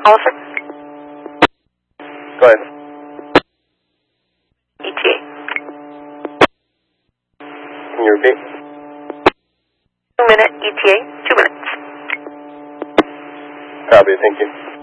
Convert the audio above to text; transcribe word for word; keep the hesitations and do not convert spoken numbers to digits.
Oliver? Go ahead. E T A. Can you repeat? Two minute E T A. Two minutes. Copy, thank you.